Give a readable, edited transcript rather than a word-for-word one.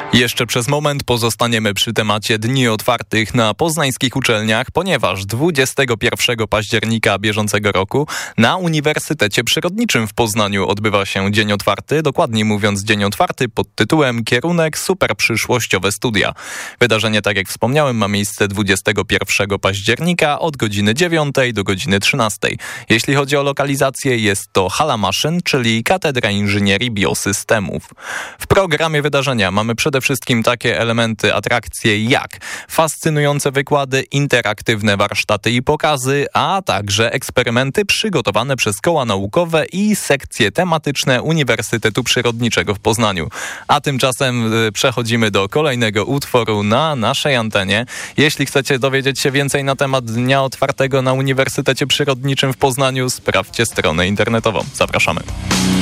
Jeszcze przez moment pozostaniemy przy temacie Dni Otwartych na poznańskich uczelniach, ponieważ 21 października bieżącego roku na Uniwersytecie Przyrodniczym w Poznaniu odbywa się Dzień Otwarty, dokładniej mówiąc Dzień Otwarty pod tytułem Kierunek Superprzyszłościowe Studia. Wydarzenie, tak jak wspomniałem, ma miejsce 21 października od godziny 9 do godziny 13. Jeśli chodzi o lokalizację, jest to hala maszyn, czyli Katedra Inżynierii Biosystemów. W programie wydarzenia mamy przede wszystkim takie elementy, atrakcje jak fascynujące wykłady, interaktywne warsztaty i pokazy, a także eksperymenty przygotowane przez koła naukowe i sekcje tematyczne Uniwersytetu Przyrodniczego w Poznaniu. A tymczasem przechodzimy do kolejnego utworu na naszej antenie. Jeśli chcecie dowiedzieć się więcej na temat Dnia Otwartego na Uniwersytecie Przyrodniczym w Poznaniu, sprawdźcie stronę internetową. Zapraszamy.